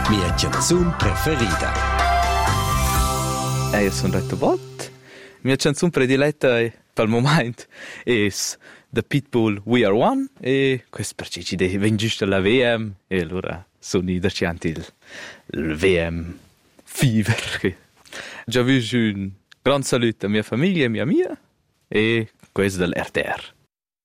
Mia canzun preferita. Io sono Retto Bot. Mia canzone prediletta per il momento è The Pitbull We Are One e questo perché ci viene giusto la VM e allora sono idercianti il VM Fever. Già vi un gran saluto a mia famiglia e mia mia e questo dell'RTR.